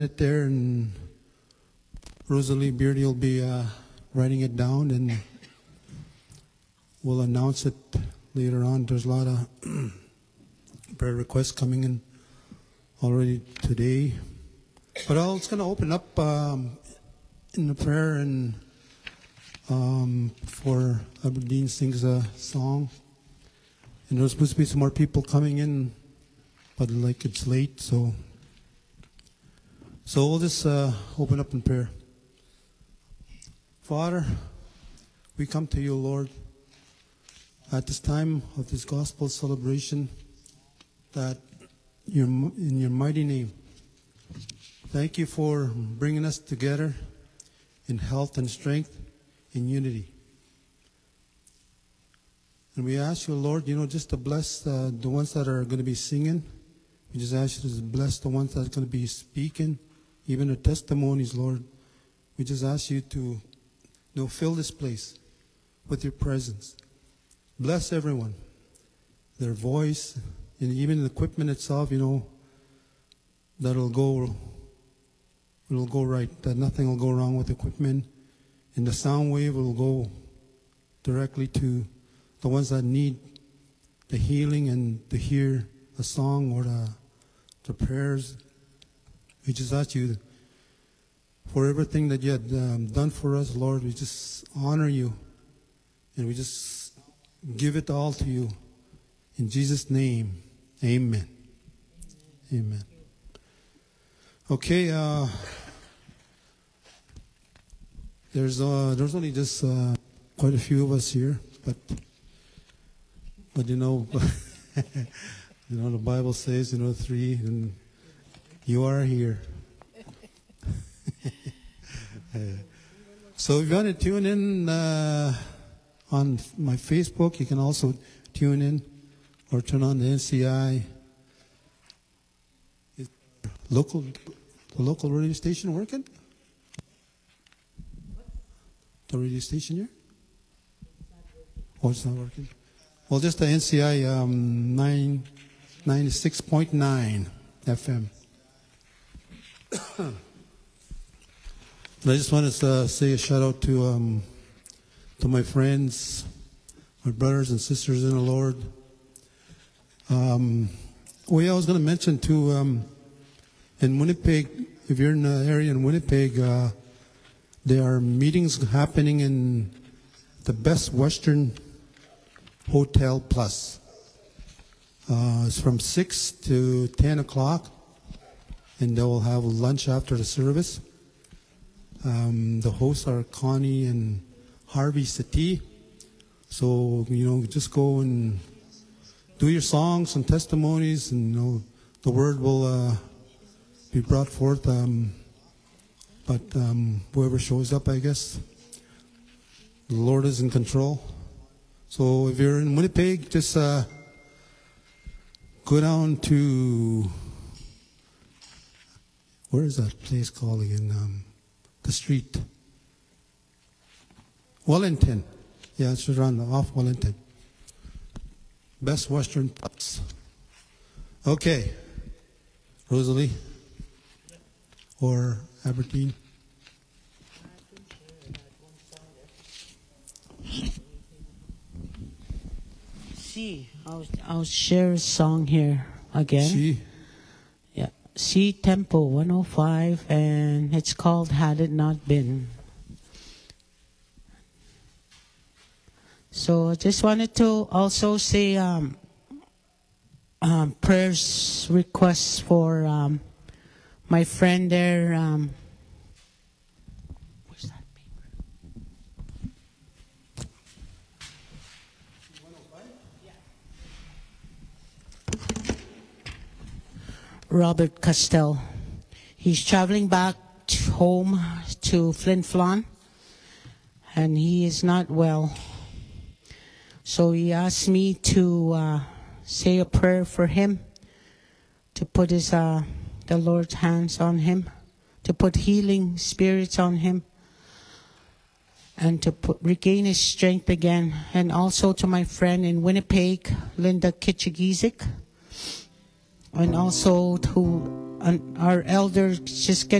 it there, and Rosalie Beardy will be writing it down, and we'll announce it later on. There's a lot of prayer requests coming in already today. But I was going to open up in the prayer and for Aberdeen sings a song. And there's supposed to be some more people coming in, but like it's late, so we'll just open up in prayer. Father, we come to you, Lord, at this time of this gospel celebration, that in your mighty name, thank you for bringing us together in health and strength, in unity. And we ask you, Lord, just to bless the ones that are going to be singing. We just ask you to bless the ones that are going to be speaking, even the testimonies, Lord. We just ask you to fill this place with your presence. Bless everyone, their voice, and even the equipment itself, that'll go right, that nothing will go wrong with the equipment. And the sound wave will go directly to the ones that need the healing and to hear a song or the prayers. We just ask you for everything that you had done for us, Lord. We just honor you, and we just give it all to you. In Jesus' name, amen. Amen. Okay, there's only just quite a few of us here, but the Bible says, 3, and you are here. So if you want to tune in on my Facebook, you can also tune in or turn on the NCI. Is the local radio station working? The radio station here? Oh, it's not working. Well, just the NCI 96.9 FM. I just wanted to say a shout out to my friends, my brothers and sisters in the Lord. I was going to mention too, in Winnipeg, if you're in the area in Winnipeg, there are meetings happening in the Best Western Hotel Plus. It's from 6 to 10 o'clock, and they will have lunch after the service. The hosts are Connie and Harvey Sati. So, just go and do your songs and testimonies, and, the word will be brought forth. But whoever shows up, I guess, the Lord is in control. So if you're in Winnipeg, just go down to, where is that place called again? The street. Wellington. Yeah, it's around off Wellington. Best Western Pubs. Okay. Rosalie? Or Aberdeen? I'll share a song here again. Yeah, C Tempo 105, and it's called Had It Not Been. So I just wanted to also say prayers requests for my friend there. Where's that paper? Robert Castell. He's traveling back home to Flin Flon, and he is not well. So he asked me to say a prayer for him, to put the Lord's hands on him, to put healing spirits on him, and to regain his strength again. And also to my friend in Winnipeg, Linda Kitchigizik, and also to our elders just